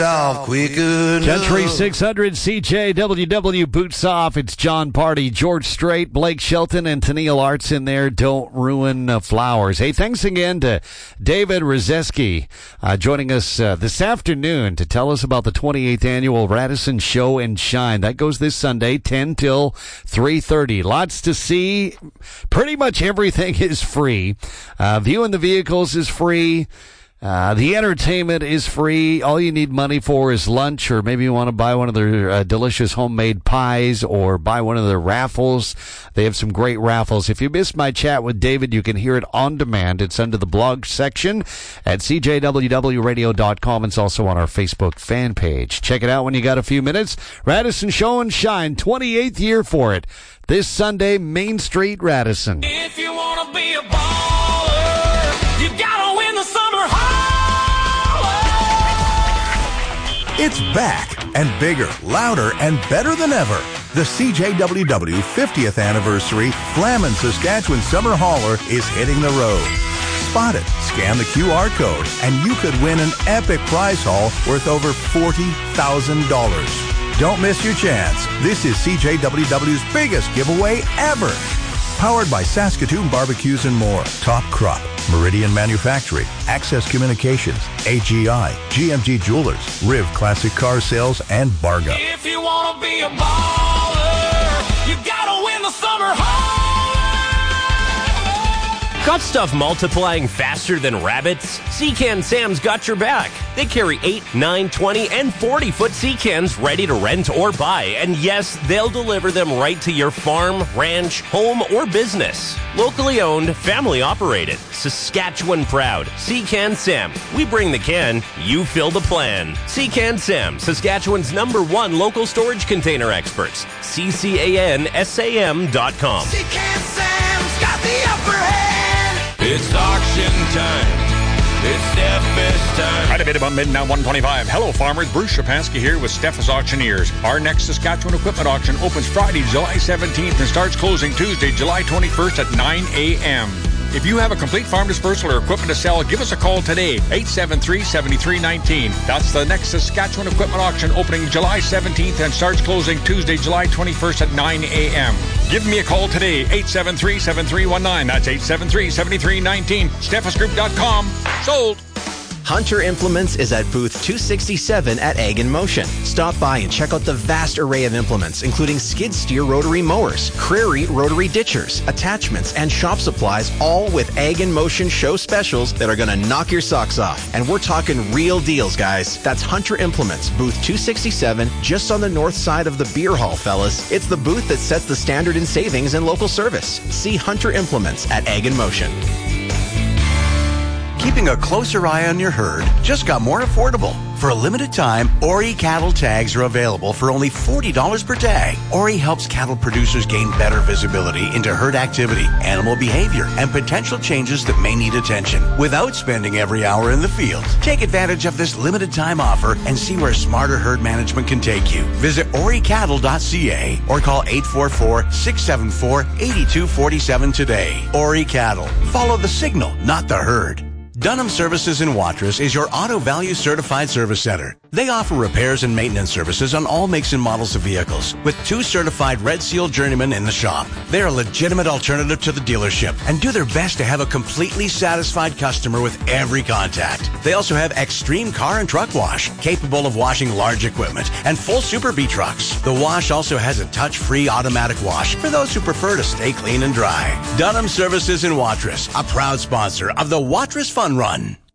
Country 600 CJWW boots off. It's John Party, George Strait, Blake Shelton, and Tennille Arts in there. Don't ruin flowers. Hey, thanks again to David Rozeski joining us this afternoon to tell us about the 28th annual Radisson Show and Shine. That goes this Sunday, 10 till 3:30. Lots to see. Pretty much everything is free. Viewing the vehicles is free. The entertainment is free. All you need money for is lunch, or maybe you want to buy one of their delicious homemade pies or buy one of their raffles. They have some great raffles. If you missed my chat with David, you can hear it on demand. It's under the blog section at cjwwradio.com. It's also on our Facebook fan page. Check it out when you got a few minutes. Radisson Show and Shine, 28th year for it. This Sunday, Main Street, Radisson. If you want to be a baller, you gotta win the summer holler. It's back and bigger, louder, and better than ever. The CJWW 50th Anniversary Flamin' Saskatchewan Summer Hauler is hitting the road. Spot it, scan the QR code, and you could win an epic prize haul worth over $40,000. Don't miss your chance. This is CJWW's biggest giveaway ever. Powered by Saskatoon Barbecues and More, Top Crop, Meridian Manufacturing, Access Communications, AGI, GMG Jewelers, Riv Classic Car Sales, and Barga. If you want to be a baller, you gotta win the summer holler. Got stuff multiplying faster than rabbits? Sea-Can Sam's got your back. They carry 8, 9, 20, and 40-foot sea cans ready to rent or buy. And yes, they'll deliver them right to your farm, ranch, home, or business. Locally owned, family operated, Saskatchewan proud. Sea-Can Sam. We bring the can, you fill the plan. Sea-Can Sam, Saskatchewan's #1 local storage container experts. CCANSAM.com. Sea-Can Sam's got the upper hand. It's auction time. It's Steff's time. Right a bit about midnight, 125. Hello, farmers. Bruce Shapansky here with Steff's Auctioneers. Our next Saskatchewan equipment auction opens Friday, July 17th and starts closing Tuesday, July 21st at 9 a.m. If you have a complete farm dispersal or equipment to sell, give us a call today, 873-7319. That's the next Saskatchewan equipment auction opening July 17th and starts closing Tuesday, July 21st at 9 a.m. Give me a call today, 873-7319. That's 873-7319. SteffusGroup.com. Sold. Hunter Implements is at booth 267 at Ag in Motion. Stop by and check out the vast array of implements, including skid steer rotary mowers, Crary rotary ditchers, attachments, and shop supplies, all with Ag in Motion show specials that are going to knock your socks off. And we're talking real deals, guys. That's Hunter Implements, booth 267, just on the north side of the beer hall, fellas. It's the booth that sets the standard in savings and local service. See Hunter Implements at Ag in Motion. Keeping a closer eye on your herd just got more affordable. For a limited time, Ori cattle tags are available for only $40 per tag. Ori helps cattle producers gain better visibility into herd activity, animal behavior, and potential changes that may need attention without spending every hour in the field. Take advantage of this limited time offer and see where smarter herd management can take you. Visit oricattle.ca or call 844-674-8247 today. Ori Cattle. Follow the signal, not the herd. Dunham Services in Watrous is your Auto Value Certified Service Center. They offer repairs and maintenance services on all makes and models of vehicles, with 2 certified Red Seal journeymen in the shop. They're a legitimate alternative to the dealership and do their best to have a completely satisfied customer with every contact. They also have extreme car and truck wash, capable of washing large equipment, and full Super B trucks. The wash also has a touch-free automatic wash for those who prefer to stay clean and dry. Dunham Services in Watrous, a proud sponsor of the Watrous Fun Run.